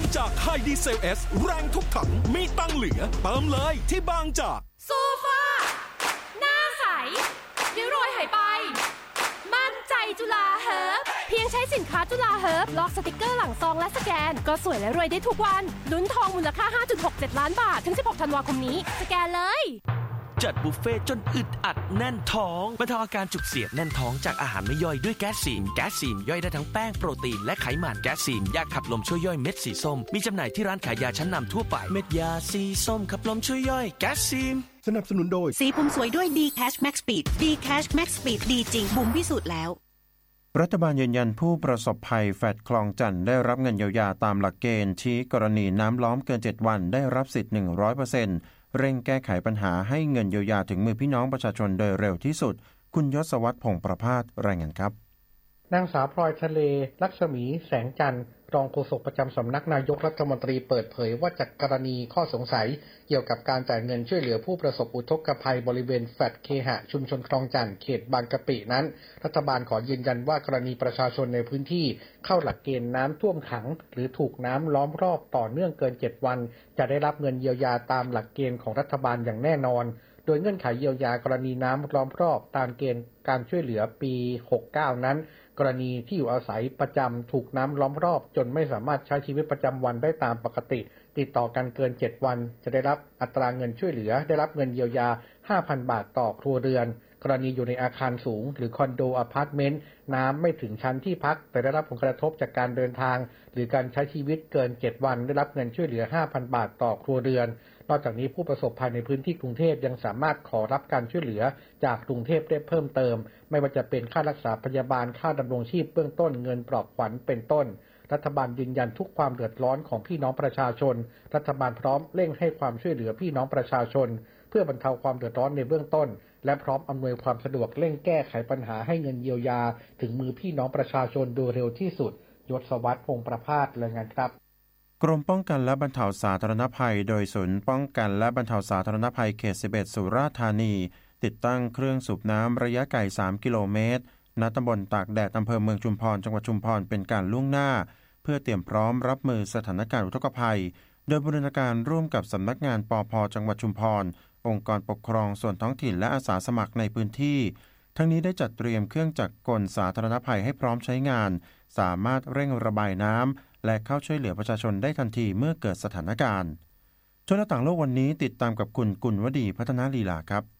จากไฮดีเซล S แรงทุกถังมีตังเหลือเติมเลยที่บางจากโซฟาหน้าใสริ้วรอยหายไปมั่นใจจุฬาเฮิร์บเพียงใช้สินค้าจุฬาเฮิร์บลอกสติกเกอร์หลังซองและสแกนก็สวยและรวยได้ทุกวันลุ้นทองมูลค่า 5.67 ล้านบาทถึง16ธันวาคมนี้สแกนเลยจัดบุฟเฟ่จนอึดอัดแน่นท้องบรรเทาอาการจุกเสียดแน่นท้องจากอาหารไม่ย่อยด้วยแก๊สซีนย่อยได้ทั้งแป้งโปรตีนและไขมันแก๊สซีนยาขับลมช่วยย่อยเม็ดสีส้มมีจำหน่ายที่ร้านขายยาชั้นนำทั่วไปเม็ดยาสีส้มขับลมช่วยย่อยแก๊สซีนสนับสนุนโดยสีผมสวยด้วย D-Cash Max Speed D-Cash Max Speed ดีจริงบุ๋มพิสูจน์แล้วรัฐบาลยืนยันผู้ประสบภัยแฟลตคลองจันทน์ได้รับเงินเยียวยาตามหลักเกณฑ์ชี้กรณีน้ำล้อมเกิน7วันได้รับสิทธิ์ 100%เร่งแก้ไขปัญหาให้เงินเยียวยาถึงมือพี่น้องประชาชนโดยเร็วที่สุดคุณยศวัฒน์พงษ์ประภาสรายงานครับนางสาวพลอยทะเลลักษมีแสงจันทร์รองโฆษกประจำสำนักนายกรัฐมนตรีเปิดเผยว่าจากกรณีข้อสงสัยเกี่ยวกับการจ่ายเงินช่วยเหลือผู้ประสบอุทกภัยบริเวณแฟลตเคหะชุมชนคลองจันทน์เขตบางกะปินั้นรัฐบาลขอยืนยันว่ากรณีประชาชนในพื้นที่เข้าหลักเกณฑ์น้ำท่วมขังหรือถูกน้ำล้อมรอบต่อเนื่องเกิน7วันจะได้รับเงินเยียวยาตามหลักเกณฑ์ของรัฐบาลอย่างแน่นอนโดยเงื่อนไขเยียวยากรณีน้ำล้อมรอบตามเกณฑ์การช่วยเหลือปี69นั้นกรณีที่อยู่อาศัยประจำถูกน้ำล้อมรอบจนไม่สามารถใช้ชีวิตประจำวันได้ตามปกติติดต่อกันเกิน7วันจะได้รับอัตราเงินช่วยเหลือได้รับเงินเยียวยา 5,000 บาทต่อครัวเรือนกรณีอยู่ในอาคารสูงหรือคอนโดอพาร์ตเมนต์น้ำไม่ถึงชั้นที่พักแต่ได้รับผลกระทบจากการเดินทางหรือการใช้ชีวิตเกิน7วันได้รับเงินช่วยเหลือ 5,000 บาทต่อครัวเรือนนอกจากนี้ผู้ประสบภัยในพื้นที่กรุงเทพยังสามารถขอรับการช่วยเหลือจากกรุงเทพได้เพิ่มเติมไม่ว่าจะเป็นค่ารักษาพยาบาลค่าดำรงชีพเบื้องต้นเงินปลอบขวัญเป็นต้นรัฐบาลยืนยันทุกความเดือดร้อนของพี่น้องประชาชนรัฐบาลพร้อมเร่งให้ความช่วยเหลือพี่น้องประชาชนเพื่อบรรเทาความเดือดร้อนในเบื้องต้นและพร้อมอำนวยความสะดวกเร่งแก้ไขปัญหาให้เงินเยียวยาถึงมือพี่น้องประชาชนโดยเร็วที่สุดยศวัฒน์พงษ์ประภาสรายงานครับกรมป้องกันและบรรเทาสาธารณภัยโดยศูนย์ป้องกันและบรรเทาสาธารณภัยเขต11สุราษฎร์ธานีติดตั้งเครื่องสูบน้ำระยะไกล3กิโลเมตรณตำบลตากแดดอำเภอเมืองชุมพรจังหวัดชุมพรเป็นการล่วงหน้าเพื่อเตรียมพร้อมรับมือสถานการณ์อุทกภัยโดยบูรณาการร่วมกับสำนักงานปภ.จังหวัดชุมพรองค์กรปกครองส่วนท้องถิ่นและอาสาสมัครในพื้นที่ทั้งนี้ได้จัดเตรียมเครื่องจักรกลสาธารณภัยให้พร้อมใช้งานสามารถเร่งระบายน้ำและเข้าช่วยเหลือประชาชนได้ทันทีเมื่อเกิดสถานการณ์ชนต่างโลกวันนี้ติดตามกับคุณกุลวดีพัฒนาลีลาครับ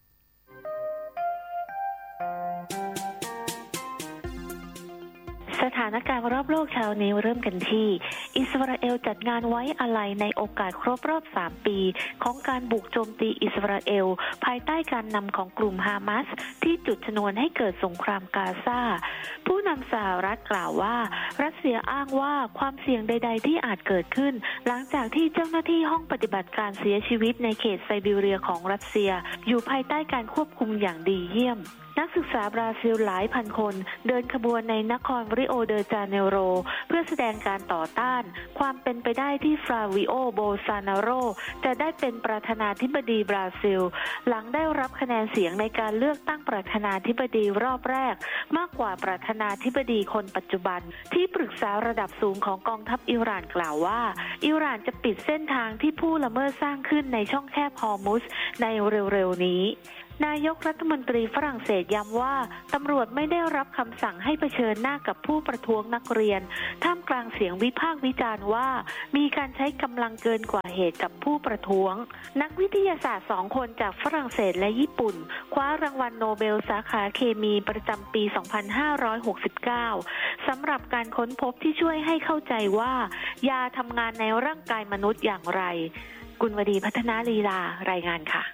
สถานการณ์รอบโลกเช้านี้เริ่มกันที่อิสราเอลจัดงานไว้อาลัยในโอกาสครบรอบ3ปีของการบุกโจมตีอิสราเอลภายใต้การนำของกลุ่มฮามาสที่จุดชนวนให้เกิดสงครามกาซาผู้นำสหรัฐกล่าวว่ารัสเซียอ้างว่าความเสี่ยงใดๆที่อาจเกิดขึ้นหลังจากที่เจ้าหน้าที่ห้องปฏิบัติการเสียชีวิตในเขตไซบีเรียของรัสเซียอยู่ภายใต้การควบคุมอย่างดีเยี่ยมนักศึกษาบราซิลหลายพันคนเดินขบวนในนครริโอเดจาเนโรเพื่อแสดงการต่อต้านความเป็นไปได้ที่ฟลาวิโอโบซานาโรจะได้เป็นประธานาธิบดีบราซิลหลังได้รับคะแนนเสียงในการเลือกตั้งประธานาธิบดีรอบแรกมากกว่าประธานาธิบดีคนปัจจุบันที่ปรึกษาระดับสูงของกองทัพอิหร่านกล่าวว่าอิหร่านจะปิดเส้นทางที่ผู้ละเมิดสร้างขึ้นในช่องแคบฮอร์มุซในเร็วๆนี้นายกรัฐมนตรีฝรั่งเศสย้ำว่าตำรวจไม่ได้รับคำสั่งให้เผชิญหน้ากับผู้ประท้วงนักเรียนท่ามกลางเสียงวิพากษ์วิจารณ์ว่ามีการใช้กำลังเกินกว่าเหตุกับผู้ประท้วงนักวิทยาศาสตร์2คนจากฝรั่งเศสและญี่ปุ่นคว้ารางวัลโนเบลสาขาเคมีประจำปี 2569 สำหรับการค้นพบที่ช่วยให้เข้าใจว่ายาทำงานในร่างกายมนุษย์อย่างไรกุลวดีพัฒนาลีลารายงานค่ะ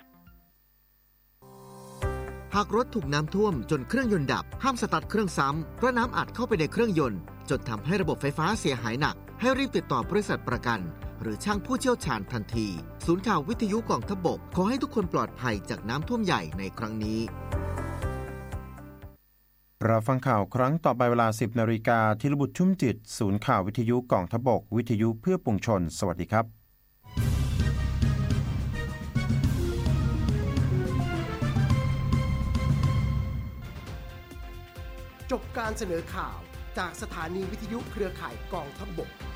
หากรถถูกน้ำท่วมจนเครื่องยนต์ดับห้ามสตาร์ทเครื่องซ้ำเพราะน้ำอัดเข้าไปในเครื่องยนต์จนทำให้ระบบไฟฟ้าเสียหายหนักให้รีบติดต่อบริษัทประกันหรือช่างผู้เชี่ยวชาญทันทีศูนย์ข่าววิทยุกองทัพบกขอให้ทุกคนปลอดภัยจากน้ำท่วมใหญ่ในครั้งนี้เราฟังข่าวครั้งต่อไปเวลา 10 นาฬิกาธีรบุตรชุ่มจิตศูนย์ข่าววิทยุกองทัพบกวิทยุเพื่อปวงชนสวัสดีครับจบการเสนอข่าวจากสถานีวิทยุเครือข่ายกองทัพบก